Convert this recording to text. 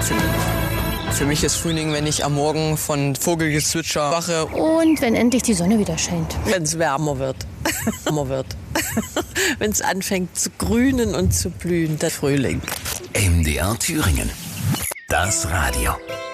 finde. Für mich ist Frühling, wenn ich am Morgen von Vogelgezwitscher wache. Und wenn endlich die Sonne wieder scheint. Wenn es wärmer wird. Wenn es anfängt zu grünen und zu blühen, der Frühling. MDR Thüringen. Das Radio.